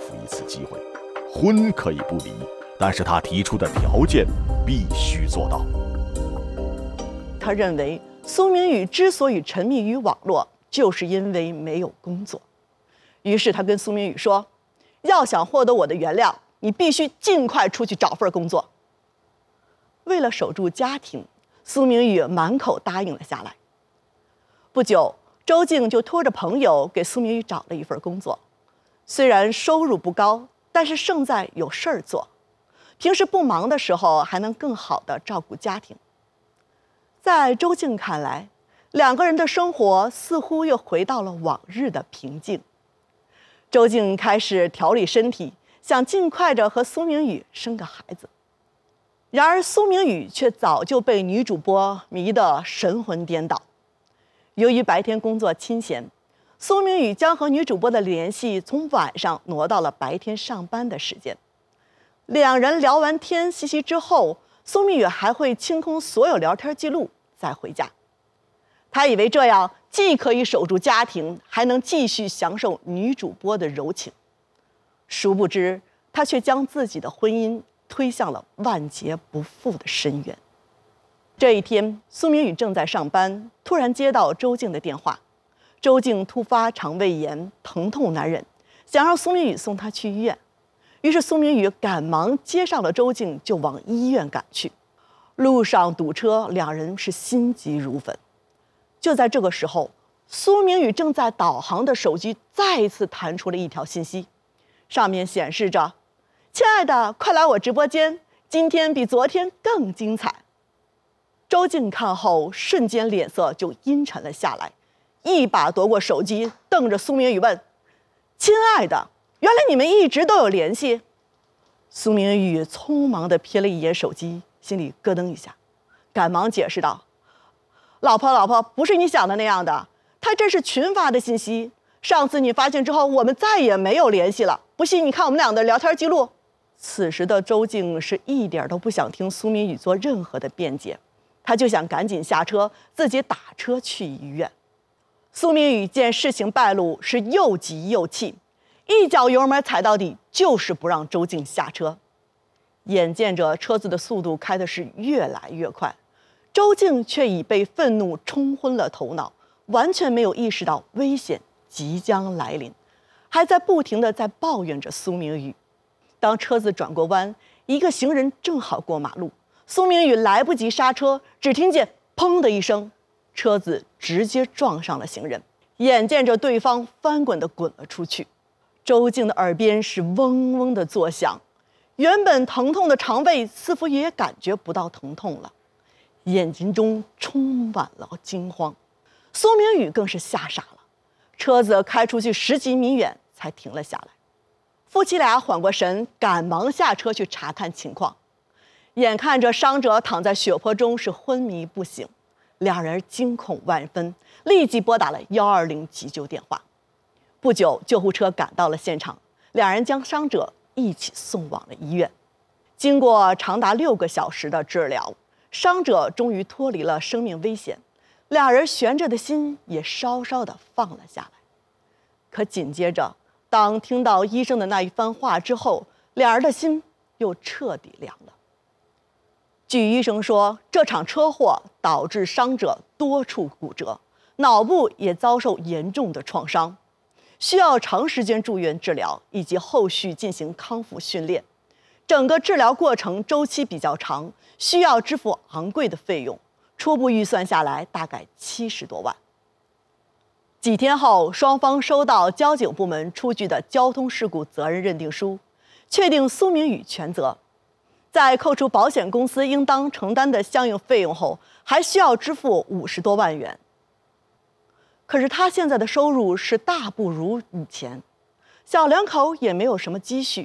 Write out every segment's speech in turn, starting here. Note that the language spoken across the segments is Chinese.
夫一次机会，婚可以不离，但是他提出的条件必须做到。 他认为苏明宇之所以沉迷于网络，就是因为没有工作。于是他跟苏明宇说，要想获得我的原谅，你必须尽快出去找份工作。为了守住家庭，苏明宇满口答应了下来。不久，周静就拖着朋友给苏明宇找了一份工作，虽然收入不高，但是胜在有事儿做，平时不忙的时候还能更好地照顾家庭。在周静看来，两个人的生活似乎又回到了往日的平静。周静开始调理身体，想尽快着和苏明宇生个孩子。然而苏明宇却早就被女主播迷得神魂颠倒。由于白天工作清闲，苏明宇将和女主播的联系从晚上挪到了白天上班的时间。两人聊完天嬉戏之后，苏明宇还会清空所有聊天记录再回家。他以为这样既可以守住家庭，还能继续享受女主播的柔情。殊不知，他却将自己的婚姻推向了万劫不复的深渊。这一天，苏明宇正在上班，突然接到周静的电话。周静突发肠胃炎，疼痛难忍，想让苏明宇送她去医院。于是苏明宇赶忙接上了周静，就往医院赶去。路上堵车，两人是心急如焚。就在这个时候，苏明宇正在导航的手机再一次弹出了一条信息，上面显示着：“亲爱的，快来我直播间，今天比昨天更精彩。”周静看后，瞬间脸色就阴沉了下来，一把夺过手机，瞪着苏明宇问：“亲爱的，原来你们一直都有联系？”苏明宇匆忙地瞥了一眼手机，心里咯噔一下，赶忙解释道：“老婆，不是你想的那样的，他这是群发的信息。上次你发现之后，我们再也没有联系了。不信你看我们俩的聊天记录。”此时的周静是一点都不想听苏明宇做任何的辩解，他就想赶紧下车，自己打车去医院。苏明宇见事情败露，是又急又气，一脚油门踩到底，就是不让周静下车。眼见着车子的速度开的是越来越快，周静却已被愤怒冲昏了头脑，完全没有意识到危险即将来临，还在不停地在抱怨着苏明宇。当车子转过弯，一个行人正好过马路，苏明宇来不及刹车，只听见砰的一声，车子直接撞上了行人，眼见着对方翻滚地滚了出去。周静的耳边是嗡嗡的作响，原本疼痛的肠胃似乎也感觉不到疼痛了，眼睛中充满了惊慌。苏明宇更是吓傻了，车子开出去10几米远才停了下来。夫妻俩缓过神，赶忙下车去查看情况。眼看着伤者躺在血泊中是昏迷不醒，两人惊恐万分，立即拨打了120急救电话。不久，救护车赶到了现场，两人将伤者一起送往了医院。经过长达6个小时的治疗，伤者终于脱离了生命危险，俩人悬着的心也稍稍的放了下来。可紧接着，当听到医生的那一番话之后，俩人的心又彻底凉了。据医生说，这场车祸导致伤者多处骨折，脑部也遭受严重的创伤，需要长时间住院治疗，以及后续进行康复训练。整个治疗过程周期比较长，需要支付昂贵的费用，初步预算下来大概70多万。几天后，双方收到交警部门出具的交通事故责任认定书，确定苏明宇全责。在扣除保险公司应当承担的相应费用后，还需要支付50多万元。可是他现在的收入是大不如以前，小两口也没有什么积蓄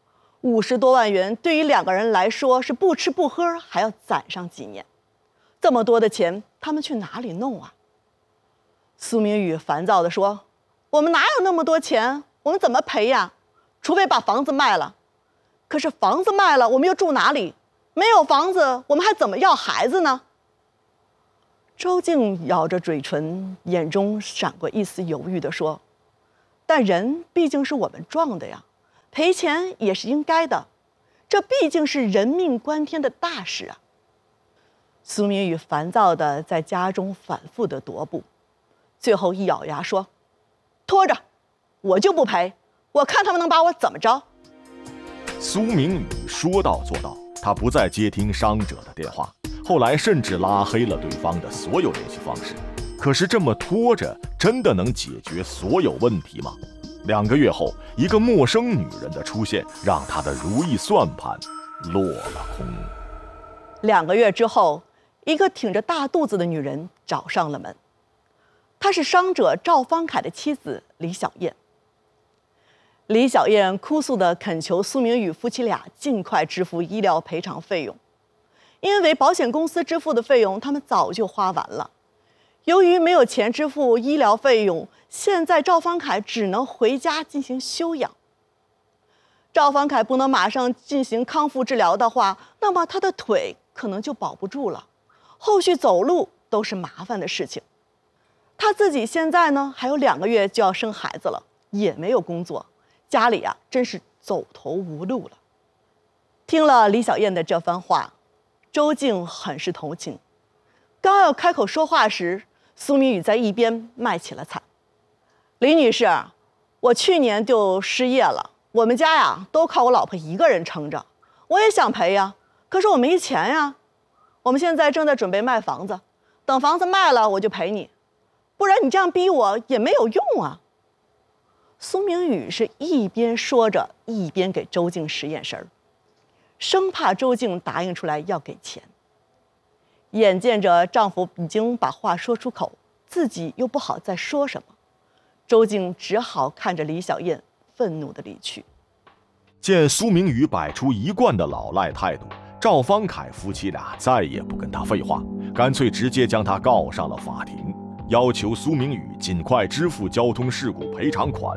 ，50多万元对于2个人来说是不吃不喝还要攒上几年，这么多的钱他们去哪里弄啊？苏明宇烦躁地说：“我们哪有那么多钱？我们怎么赔呀？除非把房子卖了。可是房子卖了，我们又住哪里？没有房子，我们还怎么要孩子呢？”周静咬着嘴唇，眼中闪过一丝犹豫地说：“但人毕竟是我们撞的呀， 赔钱也是应该的，这毕竟是人命关天的大事啊。苏明宇烦躁地在家中反复地踱步，最后一咬牙说：“拖着，我就不赔，我看他们能把我怎么着。” 苏明宇说到做到，他不再接听伤者的电话，后来甚至拉黑了对方的所有联系方式。可是这么拖着，真的能解决所有问题吗？2个月后，一个陌生女人的出现，让他的如意算盘落了空。 2个月之后，一个挺着大肚子的女人找上了门，她是伤者赵方凯的妻子李小燕。李小燕哭诉地恳求苏明宇夫妻俩尽快支付医疗赔偿费用，因为保险公司支付的费用他们早就花完了。由于没有钱支付医疗费用，现在赵方凯只能回家进行休养。赵方凯不能马上进行康复治疗的话，那么他的腿可能就保不住了，后续走路都是麻烦的事情。他自己现在呢还有2个月就要生孩子了，也没有工作，家里啊真是走投无路了。听了李小燕的这番话，周静很是同情，刚要开口说话时，苏明宇在一边卖起了惨：“李女士，我去年就失业了，我们家呀都靠我老婆一个人撑着，我也想赔呀，可是我没钱呀。我们现在正在准备卖房子，等房子卖了我就赔你，不然你这样逼我也没有用啊。”苏明宇是一边说着，一边给周静使眼神，生怕周静答应出来要给钱。眼见着丈夫已经把话说出口，自己又不好再说什么，周静只好看着李小燕愤怒地离去。 见苏明宇摆出一贯的老赖态度，赵方凯夫妻俩再也不跟他废话，干脆直接将他告上了法庭，要求苏明宇尽快支付交通事故赔偿款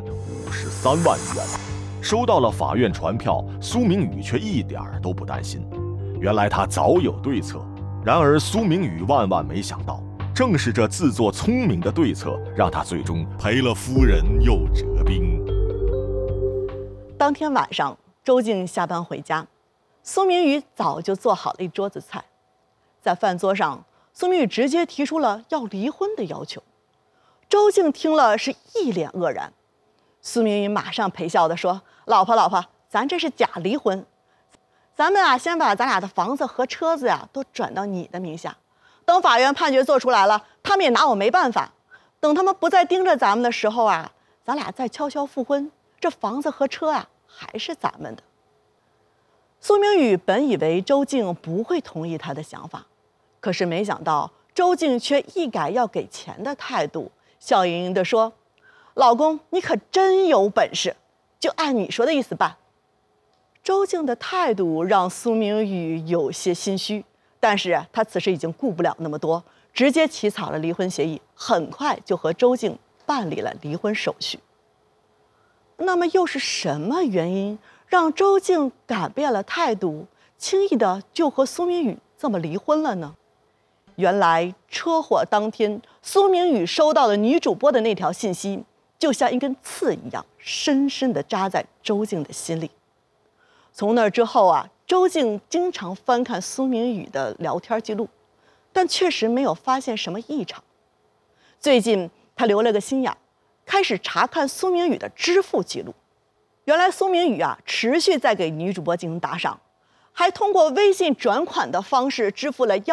53万元。收到了法院传票，苏明宇却一点都不担心，原来他早有对策。然而苏明宇万万没想到，正是这自作聪明的对策，让他最终赔了夫人又折兵。 当天晚上，周静下班回家，苏明宇早就做好了一桌子菜。在饭桌上，苏明宇直接提出了要离婚的要求。周静听了是一脸愕然。苏明宇马上陪笑地说：“老婆，咱这是假离婚，咱们啊先把咱俩的房子和车子呀都转到你的名下，等法院判决做出来了，他们也拿我没办法。等他们不再盯着咱们的时候啊，咱俩再悄悄复婚，这房子和车啊还是咱们的。”苏明宇本以为周静不会同意他的想法，可是没想到周静却一改要给钱的态度，笑盈盈地说：“老公，你可真有本事，就按你说的意思办。”周静的态度让苏明宇有些心虚，但是他此时已经顾不了那么多，直接起草了离婚协议，很快就和周静办理了离婚手续。那么又是什么原因让周静改变了态度，轻易的就和苏明宇这么离婚了呢？原来车祸当天，苏明宇收到了女主播的那条信息，就像一根刺一样，深深地扎在周静的心里。从那之后啊，周静经常翻看苏明宇的聊天记录，但确实没有发现什么异常。最近他留了个心眼，开始查看苏明宇的支付记录。原来苏明宇啊，持续在给女主播进行打赏，还通过微信转款的方式支付了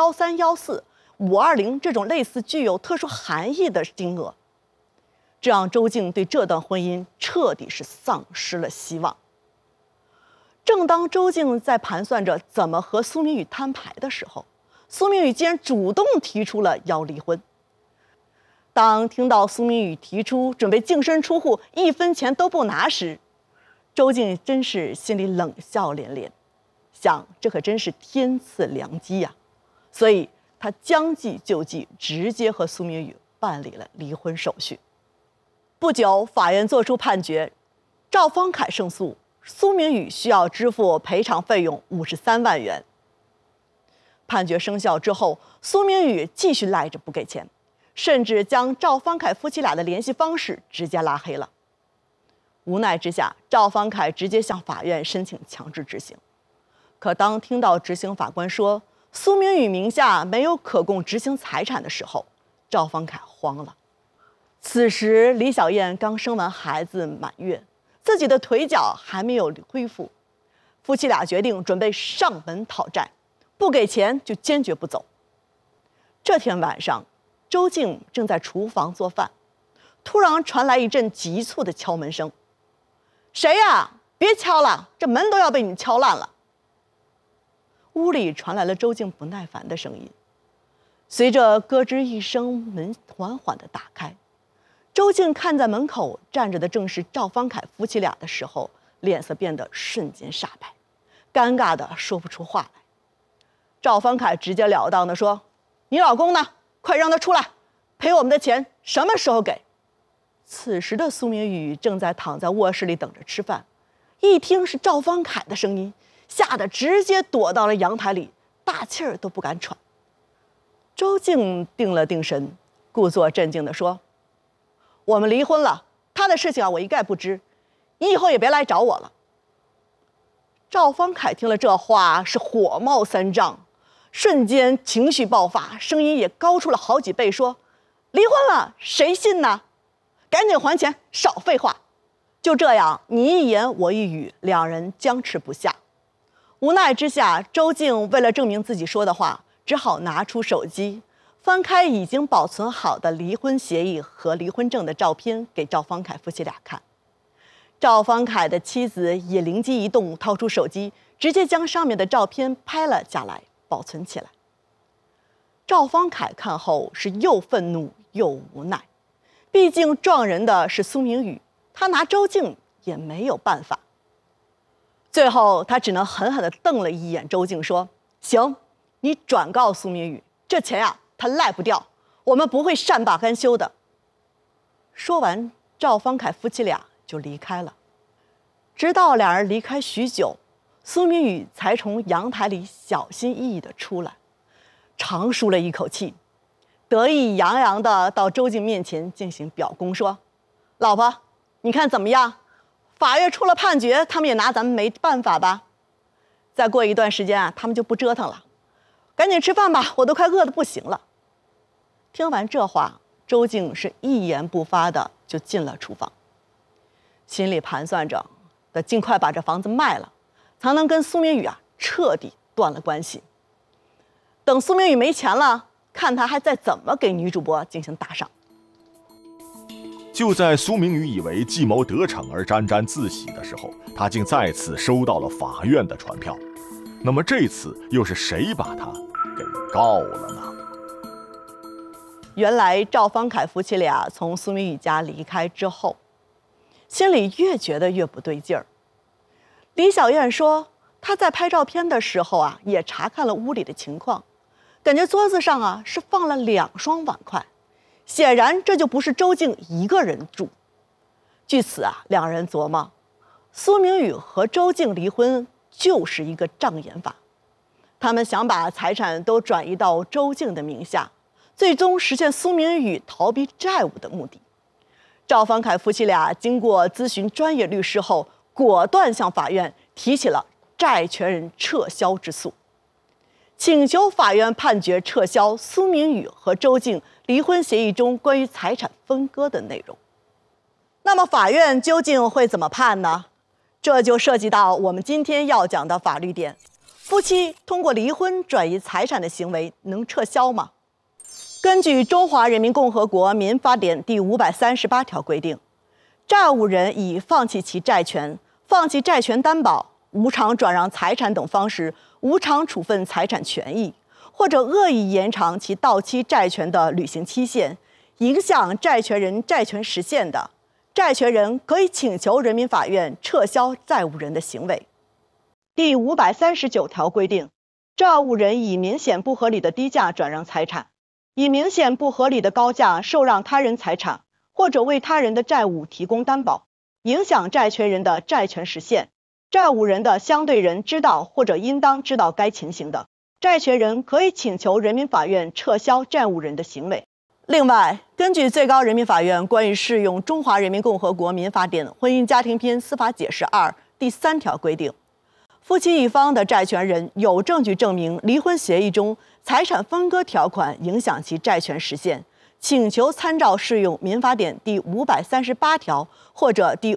1314、520这种类似具有特殊含义的金额，这让周静对这段婚姻彻底是丧失了希望。正当周静在盘算着怎么和苏明宇摊牌的时候，苏明宇竟然主动提出了要离婚。当听到苏明宇提出准备净身出户，1分钱都不拿时，周静真是心里冷笑连连，想这可真是天赐良机呀！所以他将计就计，直接和苏明宇办理了离婚手续。不久，法院作出判决，赵方凯胜诉，苏明宇需要支付赔偿费用53万元。判决生效之后，苏明宇继续赖着不给钱，甚至将赵方凯夫妻俩的联系方式直接拉黑了。 无奈之下，赵方凯直接向法院申请强制执行。可当听到执行法官说苏明宇名下没有可供执行财产的时候，赵方凯慌了。此时李小燕刚生完孩子满月，自己的腿脚还没有恢复，夫妻俩决定准备上门讨债，不给钱就坚决不走。这天晚上，周静正在厨房做饭，突然传来一阵急促的敲门声。谁呀？别敲了，这门都要被你敲烂了。屋里传来了周静不耐烦的声音，随着咯吱一声，门缓缓地打开。周静看在门口站着的正是赵方凯夫妻俩的时候，脸色变得瞬间煞白，尴尬的说不出话来。赵方凯直截了当地说：“你老公呢？快让他出来，赔我们的钱什么时候给？”此时的苏明宇正在躺在卧室里等着吃饭，一听是赵方凯的声音，吓得直接躲到了阳台里，大气儿都不敢喘。周静定了定神，故作镇静地说：“我们离婚了，他的事情我一概不知，你以后也别来找我了。”赵方凯听了这话是火冒三丈，瞬间情绪爆发，声音也高出了好几倍，说：“离婚了，谁信呢？赶紧还钱，少废话！”就这样，你一言我一语，两人僵持不下。无奈之下，周静为了证明自己说的话，只好拿出手机，翻开已经保存好的离婚协议和离婚证的照片给赵方凯夫妻俩看。赵方凯的妻子也灵机一动，掏出手机，直接将上面的照片拍了下来，保存起来。赵方凯看后是又愤怒又无奈，毕竟撞人的是苏明宇，他拿周静也没有办法。最后他只能狠狠地瞪了一眼周静，说：“行，你转告苏明宇，这钱呀，他赖不掉，我们不会善罢甘休的。”说完，赵方凯夫妻俩就离开了。直到两人离开许久，苏明宇才从阳台里小心翼翼地出来，长舒了一口气，得意洋洋地到周静面前进行表功，说：“老婆，你看怎么样？法院出了判决，他们也拿咱们没办法吧？再过一段时间啊，他们就不折腾了。赶紧吃饭吧，我都快饿得不行了。”听完这话，周静是一言不发的就进了厨房，心里盘算着得尽快把这房子卖了，才能跟苏明宇彻底断了关系。等苏明宇没钱了，看他还再怎么给女主播进行打赏。 就在苏明宇以为计谋得逞而沾沾自喜的时候，他竟再次收到了法院的传票。那么这次又是谁把他给告了呢？ 原来赵方凯夫妻俩从苏明宇家离开之后，心里越觉得越不对劲儿。李小燕说，她在拍照片的时候也查看了屋里的情况，感觉桌子上是放了2双碗筷，显然这就不是周静一个人住。据此两人琢磨，苏明宇和周静离婚就是一个障眼法，他们想把财产都转移到周静的名下，最终实现苏明宇逃避债务的目的。赵方凯夫妻俩经过咨询专业律师后，果断向法院提起了债权人撤销之诉，请求法院判决撤销苏明宇和周静离婚协议中关于财产分割的内容。那么法院究竟会怎么判呢？这就涉及到我们今天要讲的法律点：夫妻通过离婚转移财产的行为能撤销吗？根据《中华人民共和国民法典》第538条规定，债务人以放弃其债权、放弃债权担保、无偿转让财产等方式无偿处分财产权益，或者恶意延长其到期债权的履行期限，影响债权人债权实现的，债权人可以请求人民法院撤销债务人的行为。第539条规定，债务人以明显不合理的低价转让财产，以明显不合理的高价受让他人财产，或者为他人的债务提供担保，影响债权人的债权实现，债务人的相对人知道或者应当知道该情形的，债权人可以请求人民法院撤销债务人的行为。 另外，根据最高人民法院关于适用《中华人民共和国民法典婚姻家庭篇司法解释2第3条规定，夫妻一方的债权人有证据证明离婚协议中财产分割条款影响其债权实现，请求参照适用民法典第538条或者第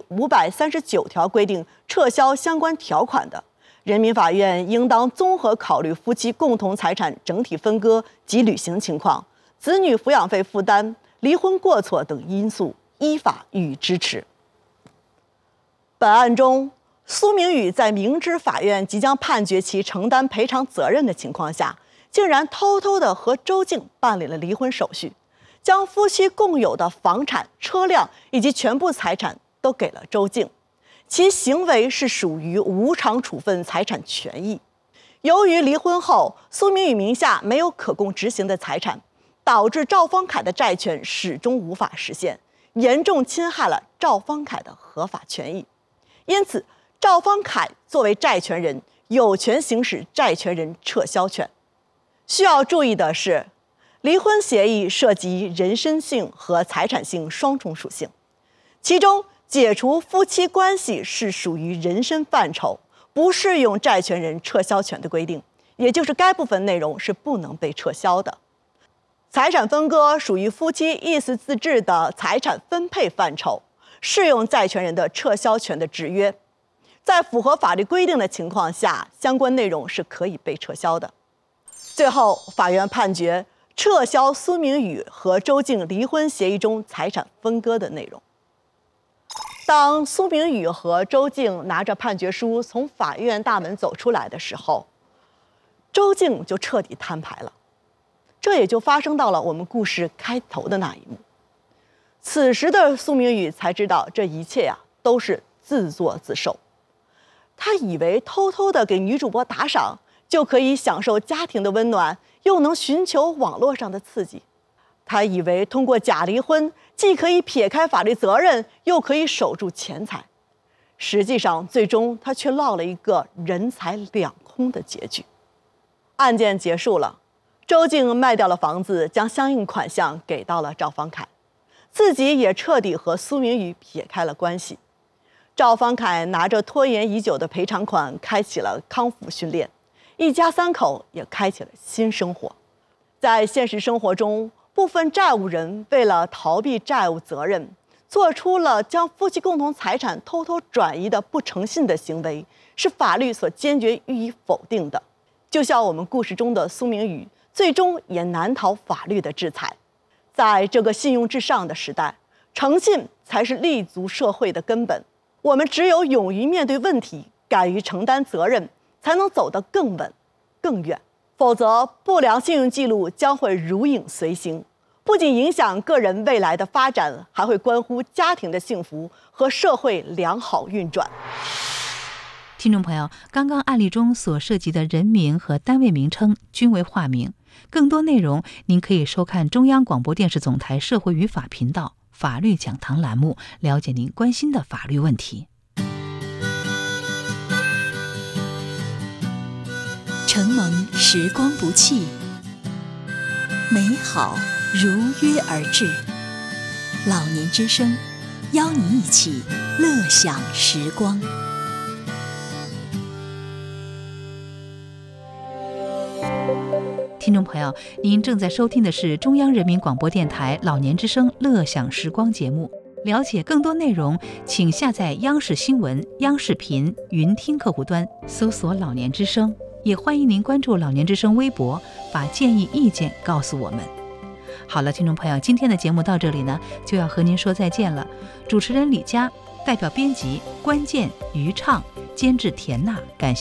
539条规定撤销相关条款的，人民法院应当综合考虑夫妻共同财产整体分割及履行情况、子女抚养费负担、离婚过错等因素，依法予以支持。本案中，苏明宇在明知法院即将判决其承担赔偿责任的情况下，竟然偷偷地和周静办理了离婚手续，将夫妻共有的房产、车辆以及全部财产都给了周静，其行为是属于无偿处分财产权益。由于离婚后苏明宇名下没有可供执行的财产，导致赵方凯的债权始终无法实现，严重侵害了赵方凯的合法权益。因此，赵方凯作为债权人，有权行使债权人撤销权。需要注意的是，离婚协议涉及人身性和财产性双重属性，其中解除夫妻关系是属于人身范畴，不适用债权人撤销权的规定，也就是该部分内容是不能被撤销的。财产分割属于夫妻意思自治的财产分配范畴，适用债权人的撤销权的制约。在符合法律规定的情况下，相关内容是可以被撤销的。最后，法院判决撤销苏明宇和周静离婚协议中财产分割的内容。当苏明宇和周静拿着判决书从法院大门走出来的时候，周静就彻底摊牌了。这也就发生到了我们故事开头的那一幕。此时的苏明宇才知道，这一切都是自作自受。他以为偷偷的给女主播打赏，就可以享受家庭的温暖，又能寻求网络上的刺激。他以为通过假离婚，既可以撇开法律责任，又可以守住钱财。实际上，最终他却落了一个人财两空的结局。案件结束了，周静卖掉了房子，将相应款项给到了赵方凯，自己也彻底和苏明宇撇开了关系。赵方凯拿着拖延已久的赔偿款，开启了康复训练，一家3口也开启了新生活。在现实生活中，部分债务人为了逃避债务责任，做出了将夫妻共同财产偷偷转移的不诚信的行为，是法律所坚决予以否定的。就像我们故事中的苏明宇，最终也难逃法律的制裁。在这个信用至上的时代，诚信才是立足社会的根本。我们只有勇于面对问题，敢于承担责任，才能走得更稳、更远。否则，不良信用记录将会如影随形，不仅影响个人未来的发展，还会关乎家庭的幸福和社会良好运转。 听众朋友，刚刚案例中所涉及的人名和单位名称均为化名。更多内容您可以收看中央广播电视总台社会与法频道法律讲堂栏目，了解您关心的法律问题。 承蒙时光不弃，美好如约而至。老年之声，邀您一起乐享时光。 听众朋友，您正在收听的是中央人民广播电台老年之声乐享时光节目。了解更多内容，请下载央视新闻、央视频云听客户端，搜索老年之声。也欢迎您关注老年之声微博，把建议意见告诉我们。好了，听众朋友，今天的节目到这里呢，就要和您说再见了。主持人李佳，代表编辑关键、于畅，监制田娜，感谢